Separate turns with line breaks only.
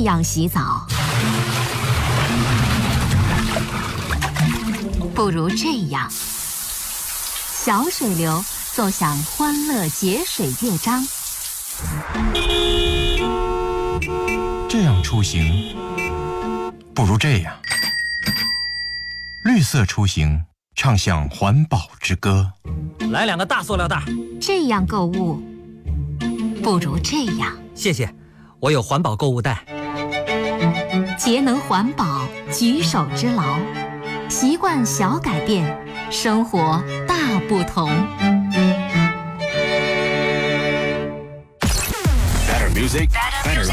样洗澡，不如这样。小水流奏响欢乐节水乐章。
这样出行，不如这样。绿色出行，唱响环保之歌。
来2个大塑料袋。
这样购物，不如这样。
谢谢，我有环保购物袋。
节能环保，举手之劳，习惯小改变，生活大不同。
Better music, better life.